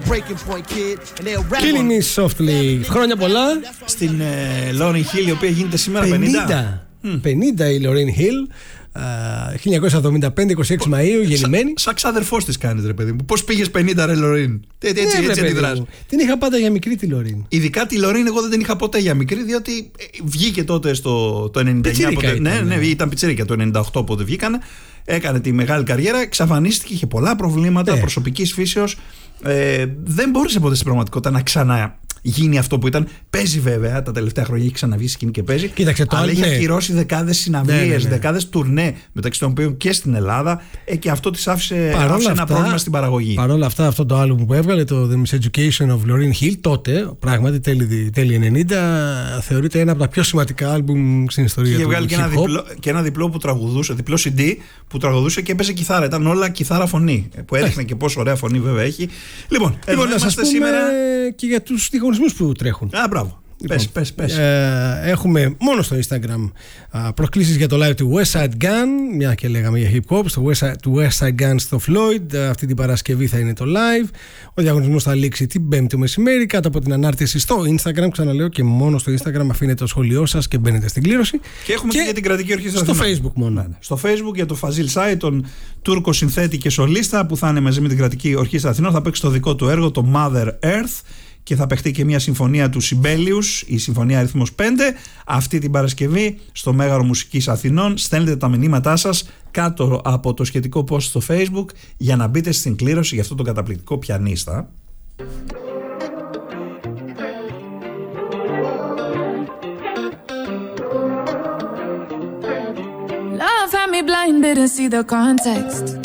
Killing Me Softly. Χρόνια πολλά στην Lauryn Hill, η οποία γίνεται σήμερα 50. 50 η Lauryn Hill. 1975, 26 Μαΐου, γεννημένη. Σαν ξάδερφός της κάνεις, ρε παιδί μου. Πώς πήγες 50, ρε Λωρίν? Έτσι αντιδράς. Την είχα πάντα για μικρή τη Λωρίν. Ειδικά τη Λωρίν, εγώ δεν την είχα ποτέ για μικρή, διότι βγήκε τότε το 99. Ναι, ήταν πιτσίρικα το 98, οπότε βγήκανε. Έκανε τη μεγάλη καριέρα, εξαφανίστηκε, είχε πολλά προβλήματα προσωπικής φύσεως. Δεν μπόρεσε ποτέ στην πραγματικότητα να γίνει αυτό που ήταν. Παίζει βέβαια τα τελευταία χρόνια, έχει ξαναβγεί στη σκηνή και παίζει. Κοίταξε, αλλά έχει ακυρώσει δεκάδες συναυλίες, δεκάδες τουρνέ, μεταξύ των οποίων και στην Ελλάδα, και αυτό της άφησε ένα πρόβλημα στην παραγωγή. Παρ' όλα αυτά, αυτό το άλμπουμ που έβγαλε, το The Miseducation of Lauryn Hill, τότε, πράγματι τέλη 90, θεωρείται ένα από τα πιο σημαντικά άλμπουμ στην ιστορία του. Είχε βγάλει και ένα διπλό που τραγουδούσε, διπλό CD που τραγουδούσε και έπαιζε κιθάρα. Ήταν όλα κιθάρα φωνή. Που έδειχνε και πόσο ωραία φωνή βέβαια έχει. Λοιπόν, να σας πούμε σήμερα και για τους διαγωνισμούς που τρέχουν. Μπράβο. Πες. Έχουμε μόνο στο Instagram προσκλήσεις για το live του West Side Gun, μια και λέγαμε για hip hop, του West Side Gun στο Floyd. Αυτή την Παρασκευή θα είναι το live. Ο διαγωνισμός θα λήξει την Πέμπτη το μεσημέρι κάτω από την ανάρτηση στο Instagram. Ξαναλέω, και μόνο στο Instagram αφήνετε το σχολείο σας και μπαίνετε στην κλήρωση. Και έχουμε και για την κρατική ορχήστρα στο Facebook μόνο. Ναι. Στο Facebook για το Φαζίλ Σάι, τον Τούρκο συνθέτη και σολίστα, που θα είναι μαζί με την κρατική ορχήστρα Αθηνών. Θα παίξει το δικό του έργο, το Mother Earth. Και θα παιχτεί και μια συμφωνία του Σιμπέλιους, η συμφωνία αριθμός 5, αυτή την Παρασκευή στο Μέγαρο Μουσικής Αθηνών. Στέλνετε τα μηνύματά σας κάτω από το σχετικό post στο Facebook για να μπείτε στην κλήρωση για αυτό το καταπληκτικό πιανίστα. Love had me blind, didn't see the context.